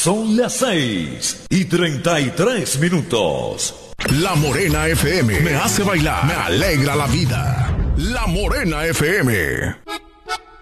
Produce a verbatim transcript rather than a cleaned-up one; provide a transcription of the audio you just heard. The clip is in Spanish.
Son las seis y treinta y tres minutos. La Morena F M me hace bailar, me alegra la vida. La Morena F M.